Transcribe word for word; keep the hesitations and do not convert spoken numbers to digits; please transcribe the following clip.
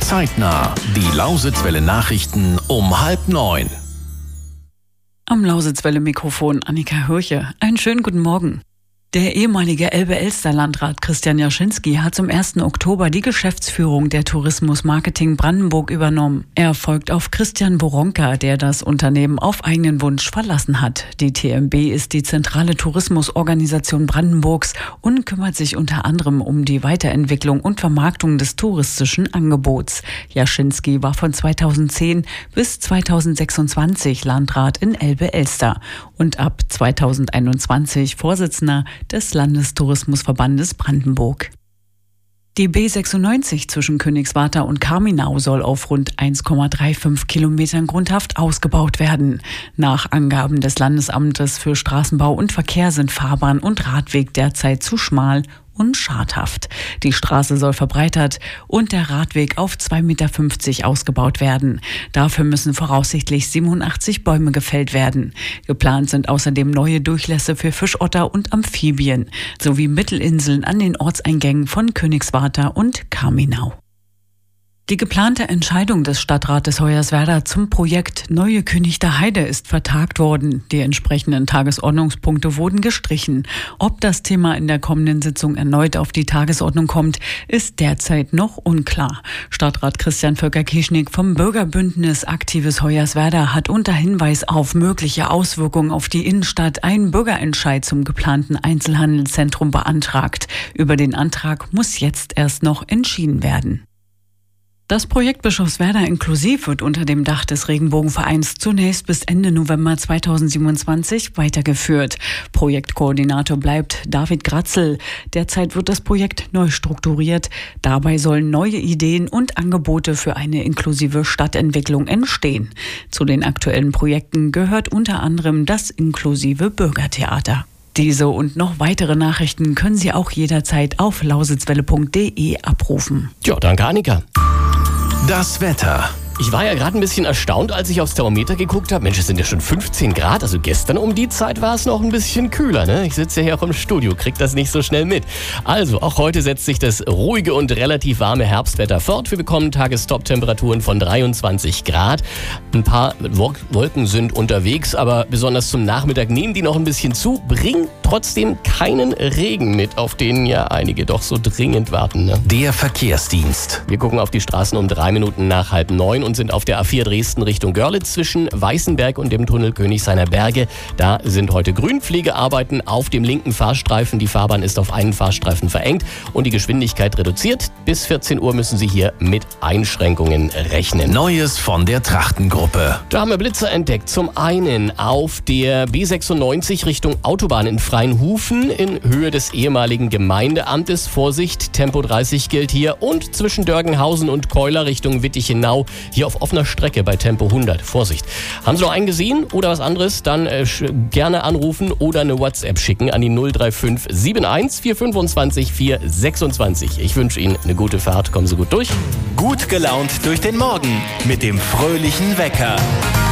Zeitnah. Die Lausitzwelle Nachrichten um halb neun. Am Lausitzwelle-Mikrofon Annika Hürche. Einen schönen guten Morgen. Der ehemalige Elbe-Elster-Landrat Christian Jaschinski hat zum ersten Oktober die Geschäftsführung der Tourismus Marketing Brandenburg übernommen. Er folgt auf Christian Boronka, der das Unternehmen auf eigenen Wunsch verlassen hat. Die T M B ist die zentrale Tourismusorganisation Brandenburgs und kümmert sich unter anderem um die Weiterentwicklung und Vermarktung des touristischen Angebots. Jaschinski war von zweitausendzehn bis zweitausendsechsundzwanzig Landrat in Elbe-Elster und ab zweitausendeinundzwanzig Vorsitzender des Landestourismusverbandes Brandenburg. Die B sechsundneunzig zwischen Königswarter und Kaminau soll auf rund eins Komma fünfunddreißig Kilometern grundhaft ausgebaut werden. Nach Angaben des Landesamtes für Straßenbau und Verkehr sind Fahrbahn und Radweg derzeit zu schmal und schadhaft. Die Straße soll verbreitert und der Radweg auf zwei Komma fünfzig Meter ausgebaut werden. Dafür müssen voraussichtlich siebenundachtzig Bäume gefällt werden. Geplant sind außerdem neue Durchlässe für Fischotter und Amphibien sowie Mittelinseln an den Ortseingängen von Königswarter und Kaminau. Die geplante Entscheidung des Stadtrates Hoyerswerda zum Projekt Neue Könichter Heide ist vertagt worden. Die entsprechenden Tagesordnungspunkte wurden gestrichen. Ob das Thema in der kommenden Sitzung erneut auf die Tagesordnung kommt, ist derzeit noch unklar. Stadtrat Christian Völker-Kieschnick vom Bürgerbündnis Aktives Hoyerswerda hat unter Hinweis auf mögliche Auswirkungen auf die Innenstadt einen Bürgerentscheid zum geplanten Einzelhandelszentrum beantragt. Über den Antrag muss jetzt erst noch entschieden werden. Das Projekt Bischofswerda inklusiv wird unter dem Dach des Regenbogenvereins zunächst bis Ende November zweitausendsiebenundzwanzig weitergeführt. Projektkoordinator bleibt David Gratzel. Derzeit wird das Projekt neu strukturiert. Dabei sollen neue Ideen und Angebote für eine inklusive Stadtentwicklung entstehen. Zu den aktuellen Projekten gehört unter anderem das inklusive Bürgertheater. Diese und noch weitere Nachrichten können Sie auch jederzeit auf lausitzwelle punkt de abrufen. Ja, danke Annika. Das Wetter. Ich war ja gerade ein bisschen erstaunt, als ich aufs Thermometer geguckt habe. Mensch, es sind ja schon fünfzehn Grad. Also gestern um die Zeit war es noch ein bisschen kühler, ne? Ich sitze ja hier auch im Studio, krieg das nicht so schnell mit. Also, auch heute setzt sich das ruhige und relativ warme Herbstwetter fort. Wir bekommen Tagestop-Temperaturen von dreiundzwanzig Grad. Ein paar Wolken sind unterwegs, aber besonders zum Nachmittag nehmen die noch ein bisschen zu. Bringen trotzdem keinen Regen mit, auf den ja einige doch so dringend warten, ne? Der Verkehrsdienst. Wir gucken auf die Straßen um drei Minuten nach halb neun und sind auf der A vier Dresden Richtung Görlitz zwischen Weißenberg und dem Tunnel Königshainer Berge. Da sind heute Grünpflegearbeiten auf dem linken Fahrstreifen. Die Fahrbahn ist auf einen Fahrstreifen verengt und die Geschwindigkeit reduziert. Bis vierzehn Uhr müssen Sie hier mit Einschränkungen rechnen. Neues von der Trachtengruppe. Da haben wir Blitzer entdeckt. Zum einen auf der B sechsundneunzig Richtung Autobahn in Freienhufen in Höhe des ehemaligen Gemeindeamtes. Vorsicht, Tempo dreißig gilt hier. Und zwischen Dörgenhausen und Keuler Richtung Wittichenau hier auf offener Strecke bei Tempo hundert. Vorsicht. Haben Sie noch einen gesehen oder was anderes? Dann äh, gerne anrufen oder eine WhatsApp schicken an die null drei fünf sieben eins vier fünfundzwanzig vier sechsundzwanzig. Ich wünsche Ihnen eine gute Fahrt. Kommen Sie gut durch. Gut gelaunt durch den Morgen mit dem fröhlichen Wecker.